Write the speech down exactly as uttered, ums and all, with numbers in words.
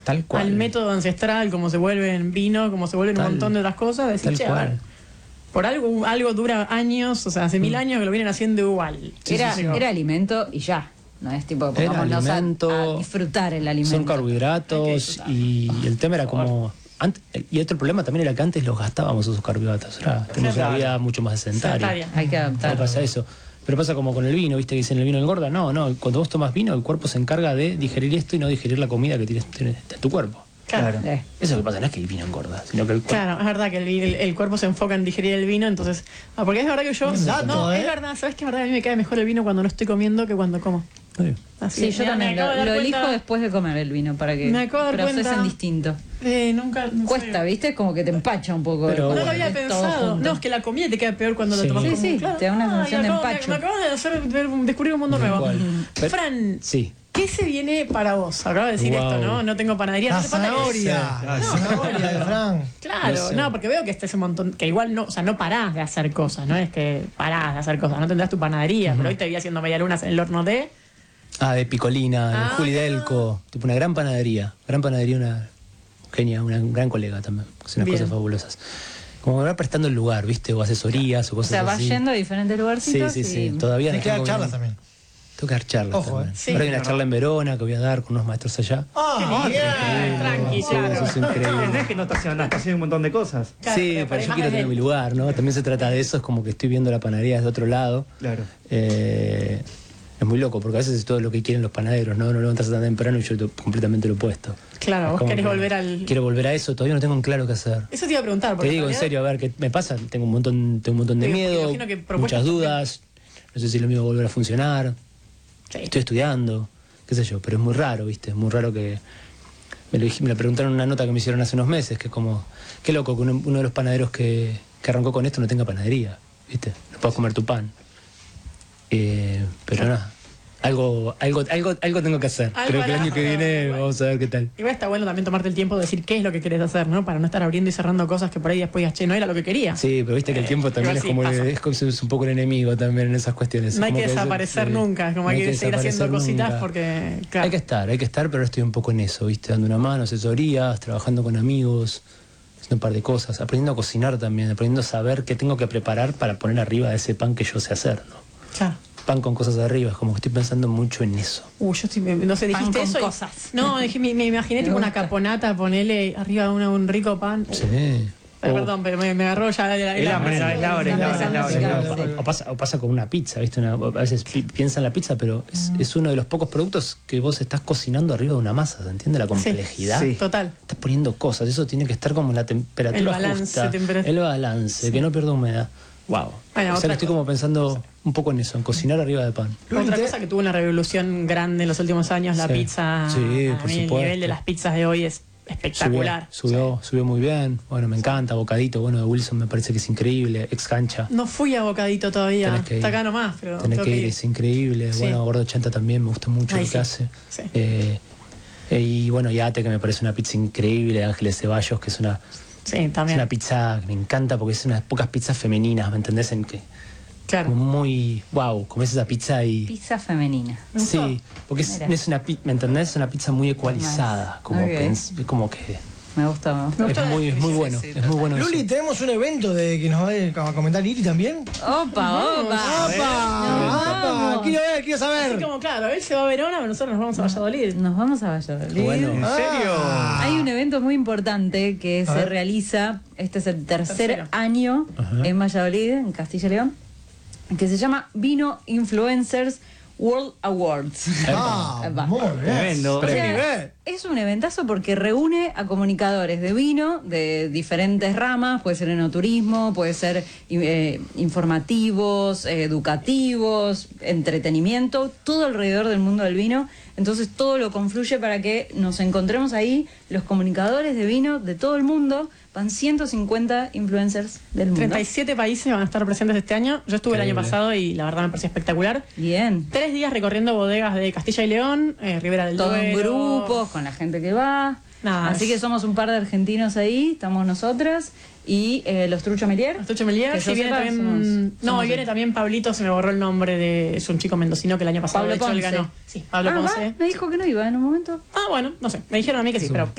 Tal cual. al método ancestral, como se vuelve en vino, como se vuelve en un Tal- montón de otras cosas, decir, tal che, a cual. ver, por algo, algo dura años, o sea, hace mil años que lo vienen haciendo igual. Sí, era, sí, sí. era alimento y ya. No es tipo que Era pongámonos a- alimento, a, disfrutar el alimento. Son carbohidratos Hay que disfrutar. y el tema era como... Antes, y otro problema también era que antes los gastábamos esos carbohidratos. Ahora tenemos una Claro. vida mucho más sedentaria. Sedentaria. Hay que No adaptar. pasa eso. Pero pasa como con el vino, ¿viste? Que dicen el vino engorda. No, no. Cuando vos tomas vino, el cuerpo se encarga de digerir esto y no digerir la comida que tienes, tienes en tu cuerpo. Claro. Eh, Eso es lo que pasa, no es que el vino engorda, sino que el cuerpo... Claro, es verdad que el, el- el cuerpo se enfoca en digerir el vino, entonces... Ah, porque es verdad que yo... Buen dato, no, ¿eh? es verdad, ¿sabes qué? Es verdad, a mí me cae mejor el vino cuando no estoy comiendo que cuando como. Sí. Así sí, que yo me- también me acabo lo, de dar lo elijo cuenta- después de comer el vino para que Me acabo de dar procesen cuenta- distinto. Eh, nunca... no sé. Cuesta, ¿viste? Es como que te empacha un poco. Pero No después lo había de todo pensado. junto. No, es que la comida te queda peor cuando Sí. la tomas Sí, como... sí, te da una Ah, sensación y de acabo- empacho. Me, me acabas de hacer ver- descubrir un mundo Tal nuevo. cual. Pero- Fran, Sí. ¿qué se viene para vos? Acabo de decir Wow. esto, ¿no? No tengo panadería. La no hace falta que- zanahoria. La zanahoria de Fran. Claro, No sé. no, porque veo que este es un montón, que igual no, o sea, no parás de hacer cosas, no es que parás de hacer cosas, no tendrás tu panadería, pero hoy te vi haciendo medialunas en el horno de... Ah, de Picolina, Ah, de Juli Delco. Tipo una gran panadería. Gran panadería, una genia, una gran colega también. Hace unas Bien. cosas fabulosas. Como me va prestando el lugar, ¿viste? O asesorías o O cosas sea, vas así. yendo a diferentes Sí, lugarcitos sí, y... sí. Todavía Te no quedan tengo charlas bien- también. Tengo que dar charlas Ojo, también. eh. Sí. Ahora hay una charla en Verona que voy a dar con unos maestros allá. Ah, bien. Tranqui, Sí, claro. eso es increíble. No es que no estás haciendo, estás haciendo un montón de cosas. Claro, Sí, pero pero yo además quiero es tener él. mi lugar, ¿no? También se trata de eso, es como que estoy viendo la panadería desde otro lado. Claro. Eh, es muy loco, porque a veces es todo lo que quieren los panaderos, ¿no? No levantarse tan temprano y yo to- completamente lo opuesto. Claro, Es vos como querés que volver al... Quiero volver a eso, todavía no tengo en claro qué hacer. Eso te iba a preguntar, Te porque digo en realidad- serio, a ver qué me pasa. Tengo un montón, tengo un montón de Digo, miedo, imagino que propuestas muchas dudas. No sé si lo mío va a volver a funcionar. Sí. Estoy estudiando, qué sé yo, pero es muy raro, ¿viste? Es muy raro que... Me lo, dij- me lo preguntaron en una nota que me hicieron hace unos meses, que es como... Qué loco que uno, uno de los panaderos que, que arrancó con esto no tenga panadería, ¿viste? No puedas comer tu pan. Eh, pero nada, algo, algo, algo, algo tengo que hacer. Algo Creo que el harás, año que algo viene harás, igual. vamos a ver qué tal. Igual está bueno también tomarte el tiempo de decir qué es lo que querés hacer, ¿no? Para no estar abriendo y cerrando cosas que por ahí después digas, che, no era lo que quería. Sí, pero viste que el Eh, tiempo también igual es sí, como, pasa. es como es un poco el enemigo también en esas cuestiones. No hay Como que eso- desaparecer sí. nunca, es como No hay que seguir haciendo desaparecer cositas nunca. porque, claro. Hay que estar, hay que estar, pero estoy un poco en eso, ¿viste? Dando una mano, asesorías, trabajando con amigos, haciendo un par de cosas, aprendiendo a cocinar también, aprendiendo a saber qué tengo que preparar para poner arriba de ese pan que yo sé hacer, ¿no? Claro. Pan con cosas arriba, es como que estoy pensando mucho en eso. Uh, yo estoy, no sé, Pan dijiste con eso. y- cosas. No, dije, me, me imaginé Me tipo una gusta. caponata, ponele arriba de una- un rico pan. Uh, Sí. eh, O- perdón, pero me, me agarró ya la, la, El hambre, la- es la hora, es la hora, es la hora, es la hora. O, o pasa, o pasa con una pizza, ¿viste? Una- a veces pi- piensa en la pizza, pero es, es uno de los pocos productos que vos estás cocinando arriba de una masa, ¿se entiende? La complejidad. Sí. Total. Estás poniendo cosas, eso tiene que estar como en la temperatura El balance, justa. temperatura. El balance, que no pierda humedad. Wow. Bueno, o sea otra que estoy cosa. como pensando un poco en eso, en cocinar arriba de pan. Otra cosa que tuvo una revolución grande en los últimos años, la Sí. pizza. Sí, a por mí el supuesto. nivel de las pizzas de hoy es espectacular. Subió, subió, subió muy bien. Bueno, me encanta. Bocadito, bueno, de Wilson me parece que es increíble. Ex cancha. No fui a Bocadito todavía. Tenés que ir. Está acá nomás, pero Tenés tengo que que ir, ir. es increíble. Sí. Bueno, Gordo ochenta también me gusta mucho Ay, lo sí. que hace. Sí. Eh, eh, y bueno, Yate, que me parece una pizza increíble. Ángeles Ceballos, que es una, Sí, es también. una pizza que me encanta porque es una de las pocas pizzas femeninas, ¿me entendés? En que Claro. como muy, wow, comes esa pizza y... Pizza femenina. Me gustó. Sí, porque es, Mira. no es una pi- ¿me entendés? Es una pizza muy ecualizada, como, Ok. que es, como que Me gusta, me gusta. Me gustó es la muy, es muy definición, bueno, sí, es muy bueno eso. Luli, tenemos un evento de que nos va a comentar Iri también. Opa, opa. ¡Apa! ¡Apa! Quiero ver, quiero Es saber. como, claro, él se va a Verona, pero nosotros nos vamos a Valladolid. Nos vamos a Valladolid. Bueno. ¿En serio? Hay un evento muy importante que A se ver. realiza, este es el tercer Tercero. año Ajá. en Valladolid, en Castilla y León, que se llama Vino Influencers World Awards. Ah, Va. muy bien. Tremendo. O sea, Qué nivel. es un eventazo porque reúne a comunicadores de vino de diferentes ramas, puede ser enoturismo, puede ser eh, informativos, eh, educativos, entretenimiento, todo alrededor del mundo del vino. Entonces todo lo confluye para que nos encontremos ahí los comunicadores de vino de todo el mundo. Van ciento cincuenta influencers del mundo. treinta y siete países van a estar presentes este año. Yo estuve el año Increíble. pasado y la verdad me pareció espectacular. Bien. Tres días recorriendo bodegas de Castilla y León, eh, Ribera del Todo en Duero. grupos, con la gente que va. Nada, Así es- que somos un par de argentinos ahí, estamos nosotras y eh, los Trucho Melier. Estuche Melier, Que sí, yo viene sepa, también. somos- no, somos y viene el- también Pablito, se me borró el nombre de. Es un chico mendocino que el año pasado Pablo de hecho él Ponce. ganó. Sí, Pablo Ah, va, Ponce. me dijo que no iba en un momento. Ah, bueno, no sé. Me dijeron a mí que sí, pero